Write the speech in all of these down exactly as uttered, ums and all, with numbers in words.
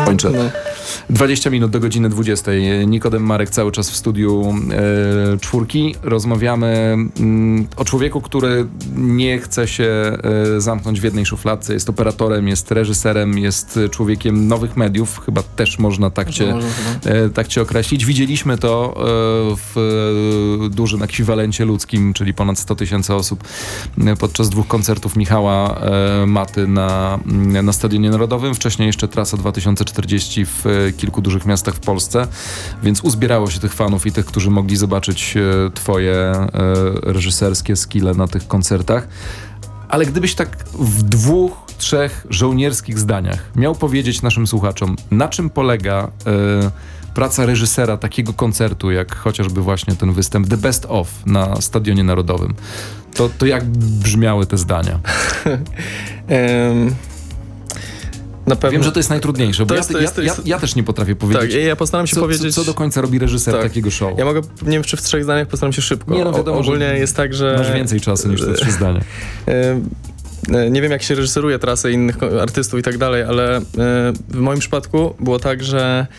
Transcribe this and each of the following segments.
kończę. No. dwadzieścia minut do godziny dwudziestej. Nikodem Marek cały czas w studiu e, czwórki. Rozmawiamy mm, o człowieku, który nie chce się e, zamknąć w jednej szufladce. Jest operatorem, jest reżyserem, jest człowiekiem nowych mediów. Chyba też można tak, cię, e, tak cię określić. Widzieliśmy to e, w e, dużym ekwiwalencie ludzkim, czyli ponad sto tysięcy osób e, podczas dwóch koncertów Michała e, Maty na, na Stadionie Narodowym. Wcześniej jeszcze Trasa dwa tysiące czterdzieści w e, kilku dużych miastach w Polsce, więc uzbierało się tych fanów i tych, którzy mogli zobaczyć e, twoje e, reżyserskie skille na tych koncertach. Ale gdybyś tak w dwóch, trzech żołnierskich zdaniach miał powiedzieć naszym słuchaczom, na czym polega e, praca reżysera takiego koncertu, jak chociażby właśnie ten występ The Best Of na Stadionie Narodowym, to, to jak brzmiały te zdania? um... Na pewno. Wiem, że to jest najtrudniejsze, bo jest, ja, jest, ja, jest, ja, ja też nie potrafię powiedzieć, tak, ja postaram się co, powiedzieć, co, co do końca robi reżyser tak. takiego show. Ja mogę, nie wiem, czy w trzech zdaniach postaram się szybko. Nie, no wiadomo, o, ogólnie jest tak, że... Masz więcej czasu niż te trzy zdania. Nie wiem, jak się reżyseruje trasę innych artystów i tak dalej, ale w moim przypadku było tak, że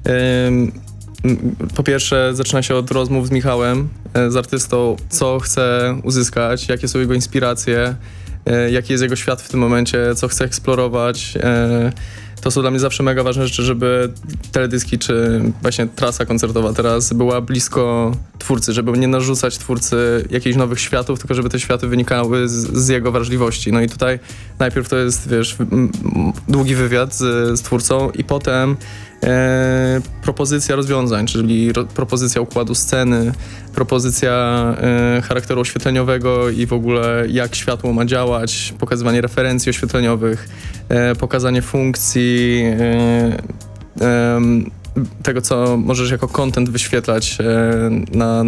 po pierwsze zaczyna się od rozmów z Michałem, z artystą, co chce uzyskać, jakie są jego inspiracje, jaki jest jego świat w tym momencie, co chce eksplorować. To są dla mnie zawsze mega ważne rzeczy, żeby teledyski czy właśnie trasa koncertowa teraz była blisko twórcy, żeby nie narzucać twórcy jakichś nowych światów, tylko żeby te światy wynikały z, z jego wrażliwości. No i tutaj najpierw to jest, wiesz, m, m, długi wywiad z, z twórcą i potem e, propozycja rozwiązań, czyli ro, propozycja układu sceny, propozycja e, charakteru oświetleniowego i w ogóle jak światło ma działać, pokazywanie referencji oświetleniowych, e, pokazanie funkcji, e, e, tego, co możesz jako content wyświetlać e, na,